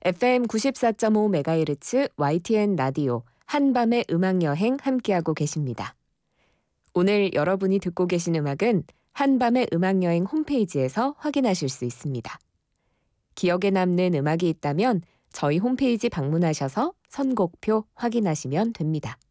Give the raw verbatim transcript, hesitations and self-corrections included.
에프엠 구십사 점 오 메가헤르츠 와이티엔 라디오 한밤의 음악여행 함께하고 계십니다. 오늘 여러분이 듣고 계신 음악은 한밤의 음악여행 홈페이지에서 확인하실 수 있습니다. 기억에 남는 음악이 있다면 저희 홈페이지 방문하셔서 선곡표 확인하시면 됩니다.